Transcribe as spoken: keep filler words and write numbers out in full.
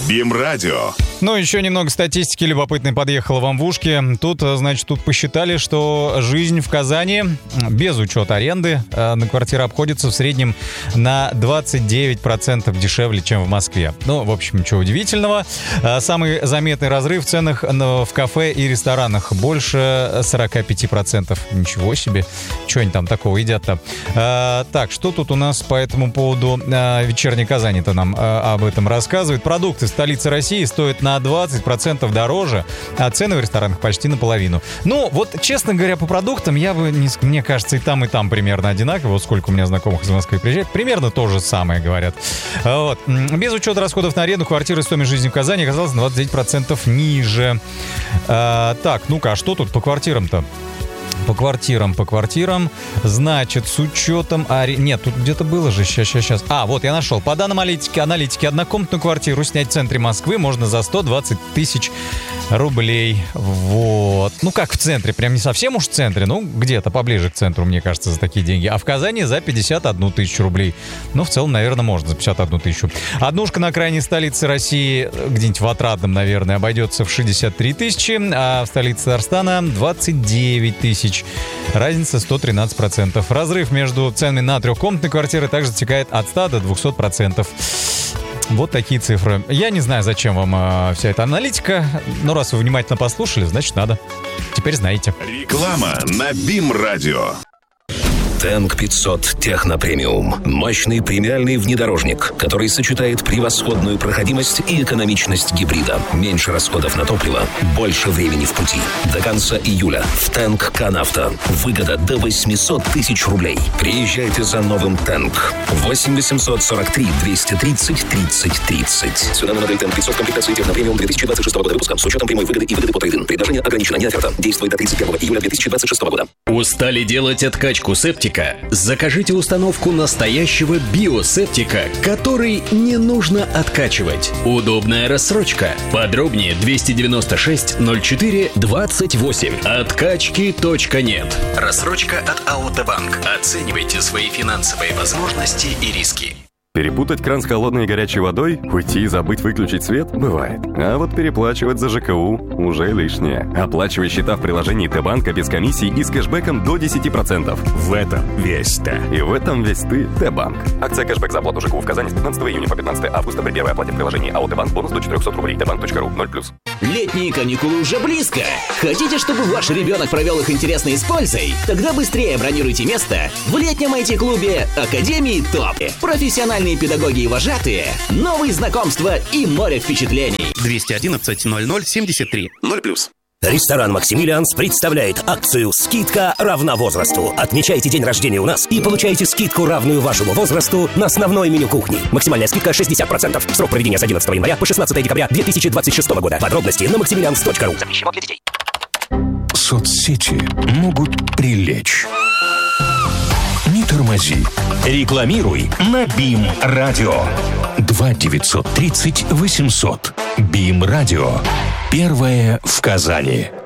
БИМ-радио. Ну, еще немного статистики любопытной подъехала вам в ушки. Тут, значит, тут посчитали, что жизнь в Казани без учета аренды на квартиру обходится в среднем на двадцать девять процентов дешевле, чем в Москве. Ну, в общем, ничего удивительного. Самый заметный разрыв в ценах в кафе и ресторанах. Больше сорок пять процентов. Ничего себе. Что они там такого едят-то? А, так, что тут у нас по этому поводу? А, «Вечерняя Казань»-то нам а, об этом рассказывает. Продукты в столице России стоят на двадцать процентов дороже, а цены в ресторанах почти наполовину. Ну, вот, честно говоря, по продуктам я бы, не, мне кажется, и там, и там примерно одинаково. Вот сколько у меня знакомых из Москвы приезжает, примерно то же самое, говорят. Вот. Без учета расходов на аренду квартиры стоимость жизни в Казани оказалась на двадцать девять процентов ниже. А, так, ну-ка, а что тут по квартирам-то? По квартирам, по квартирам. Значит, с учетом... Ари... Нет, тут где-то было же. Сейчас, сейчас, сейчас. А, вот я нашел. По данным аналитики, аналитики, однокомнатную квартиру снять в центре Москвы можно за сто двадцать тысяч рублей. Вот. Ну, как в центре. Прям не совсем уж в центре. Ну, где-то поближе к центру, мне кажется, за такие деньги. А в Казани за пятьдесят одну тысячу рублей. Ну, в целом, наверное, можно за пятьдесят одну тысячу. Однушка на окраине столицы России, где-нибудь в Отрадном, наверное, обойдется в шестьдесят три тысячи, а в столице Татарстана двадцать девять тысяч. Разница сто тринадцать процентов. Разрыв между ценами на трехкомнатные квартиры также затекает от ста до двухсот процентов. Вот такие цифры. Я не знаю, зачем вам э, вся эта аналитика, но раз вы внимательно послушали, значит надо. Теперь знаете. Реклама на БИМ-радио. Тэнк пятьсот Техно Премиум. Мощный премиальный внедорожник, который сочетает превосходную проходимость и экономичность гибрида. Меньше расходов на топливо, больше времени в пути. До конца июля в Тэнк Канавто. Выгода до восемьсот тысяч рублей. Приезжайте за новым Тэнк. восемь восемьсот сорок три двести тридцать тридцать тридцать. Цена на модель Тэнк пятьсот комплектации Техно Премиум две тысячи двадцать шестого года выпуска с учетом прямой выгоды и выгоды по трейд-ин. Предложение ограничено, не оферта. Действует до тридцать первого июля две тысячи двадцать шестого года. Устали делать откачку септика? Закажите установку настоящего биосептика, который не нужно откачивать. Удобная рассрочка. Подробнее двести девяносто шесть ноль четыре двадцать восемь. Откачки точка нет. Рассрочка от АО «Т-Банк». Оценивайте свои финансовые возможности и риски. Перепутать кран с холодной и горячей водой, уйти и забыть выключить свет – бывает. А вот переплачивать за ЖКУ уже лишнее. Оплачивай счета в приложении Т-Банка без комиссий и с кэшбэком до десять процентов. В этом весь ты. И в этом весь ты Т-Банк. Акция кэшбэк за оплату ЖКУ в Казани с пятнадцатого июня по пятнадцатое августа при первой оплате в приложении АО «Т-Банк» бонус до четыреста рублей. Тбанк точка ру. ноль плюс. Летние каникулы уже близко. Хотите, чтобы ваш ребенок провел их интересно и с пользой? Тогда быстрее бронируйте место в летнем ай ти-клубе Академии ТОП. Профессиональные педагоги и вожатые, новые знакомства и море впечатлений. двести одиннадцать ноль ноль семьдесят три. ноль плюс. Ресторан «Максимилианс» представляет акцию «Скидка равна возрасту». Отмечайте день рождения у нас и получайте скидку, равную вашему возрасту, на основное меню кухни. Максимальная скидка шестьдесят процентов. Срок проведения с одиннадцатого января по шестнадцатое декабря две тысячи двадцать шестого года. Подробности на максимилианс точка ру. Запрещено для детей. Соцсети могут прилечь. Не тормози. Рекламируй на БИМ-радио. два девятьсот тридцать восемьсот. БИМ-радио. Первое в Казани.